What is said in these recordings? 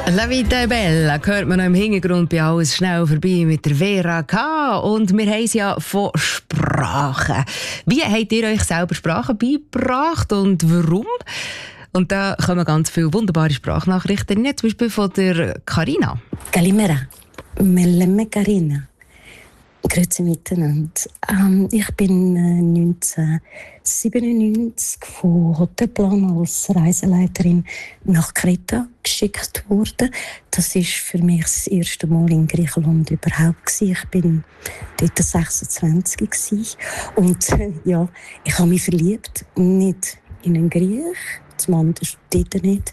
La Vita è Bella hört man noch im Hintergrund bei «Alles schnell vorbei» mit der Vera K. Und wir haben es ja von Sprachen. Wie habt ihr euch selber Sprachen beigebracht und warum? Und da kommen ganz viele wunderbare Sprachnachrichten, zum Beispiel von der Carina. Kalimera, Mellemme Carina. Grüezi miteinander. Ich bin 1997 von Hotelplan als Reiseleiterin nach Kreta geschickt worden. Das war für mich das erste Mal in Griechenland überhaupt. Ich bin dort 26 und ja, ich habe mich verliebt, nicht in einen Griech, das Mann dort nicht,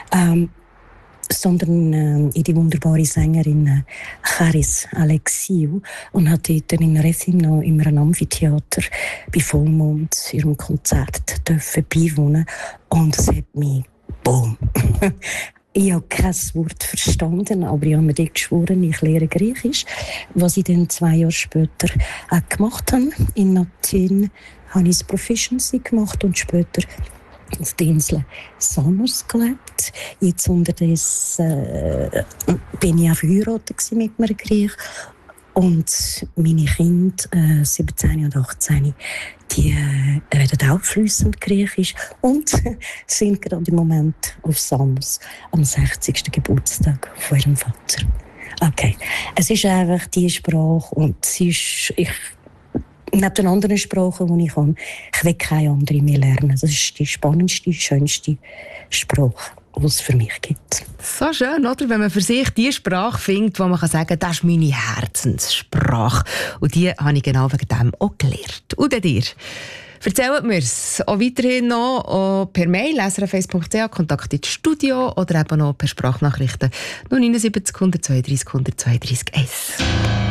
sondern in die wunderbare Sängerin Charis Alexiou und hat dort in Rethymno in einem Amphitheater bei Vollmond ihrem Konzert beiwohnen und es hat mich boom. Ich habe kein Wort verstanden, aber ich habe mir dort geschworen, ich lehre Griechisch. Was ich dann 2 Jahre später auch gemacht habe. In Athen habe ich das Proficiency gemacht und später auf der Insel Samos gelebt. Jetzt unterdessen bin ich auch verheiratet mit einem Griech. Und meine Kinder, 17 und 18, die reden auch fließend Griechisch und sind gerade im Moment auf Samos am 60. Geburtstag von ihrem Vater. Okay, es ist einfach die Sprache und sie ist... Neben den anderen Sprachen, die ich kann, ich will keine andere mehr lernen. Das ist die spannendste, schönste Sprache, die es für mich gibt. So schön, oder? Wenn man für sich die Sprache findet, wo man sagen kann, das ist meine Herzenssprache. Und die habe ich genau wegen dem auch gelernt. Und dir? Erzählt mir es auch weiterhin noch auch per Mail, srf1.ch, Kontakt ins Studio oder eben noch per Sprachnachrichten 079 132 132 1.